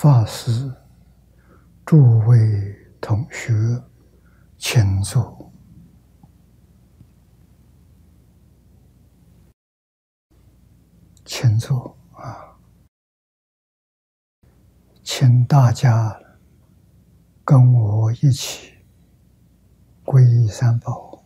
法师、诸位同学，请坐。请坐啊！请大家跟我一起皈依三宝。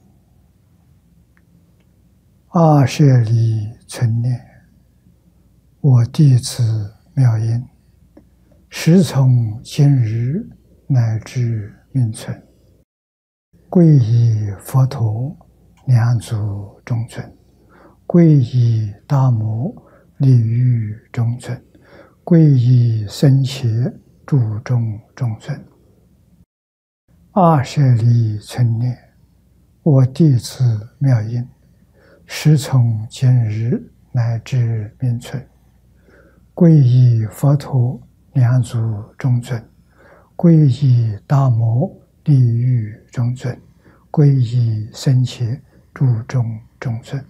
阿舍利存念，我弟子妙音，时从今日乃至命存，皈依佛陀两足中尊，皈依大摩利欲中尊，皈依僧伽注中中尊。阿舍利存念，我弟子妙音，时从今日乃至命存，皈依佛陀两足中尊，皈依大摩利欲中尊，皈依僧伽注中中尊。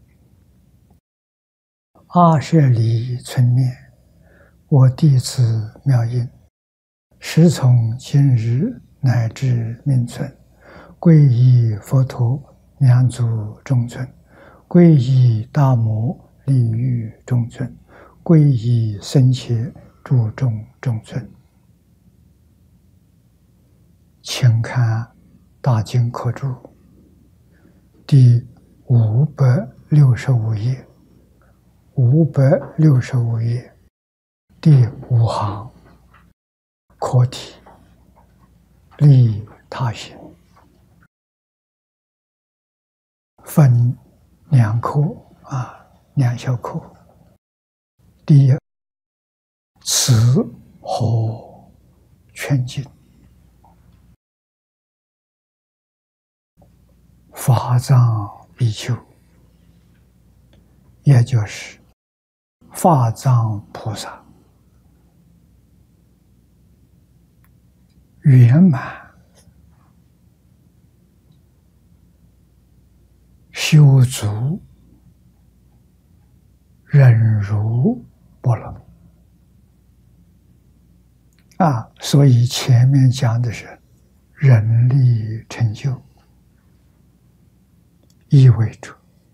阿舍利存念，我弟子妙音，时从今日乃至命存，皈依佛陀两足中尊，皈依大摩利欲中尊，皈依僧伽注中中尊。请看大经科注第565页，565页第5行，课题利他行，分两课两小课。第一，此何劝进？法藏比丘，也就是法藏菩萨圆满修足忍辱波罗所以前面讲的是忍力成就，意味着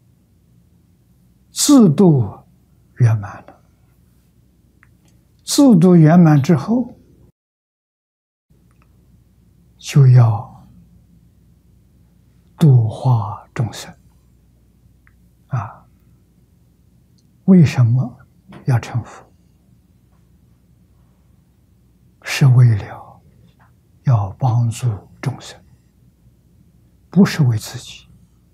自度圆满了。自度圆满之后，就要度化众生为什么要成佛？是为了要帮助众生，不是为自己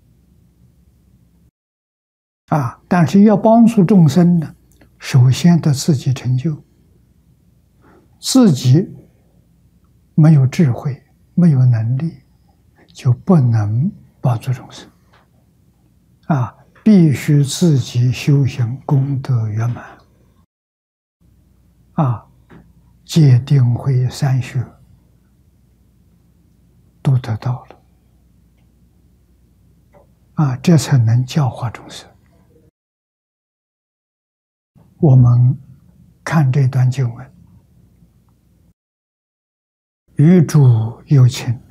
但是要帮助众生呢，首先得自己成就。自己没有智慧，没有能力，就不能帮助众生必须自己修行功德圆满戒定慧三学都得到了这才能教化众生。我们看这段经文，余诸有情，